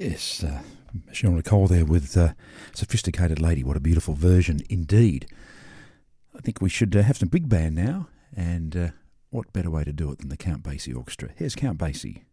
Yes, Michelle Nicole there with Sophisticated Lady. What a beautiful version indeed. I think we should have some big band now, and what better way to do it than the Count Basie Orchestra. Here's Count Basie.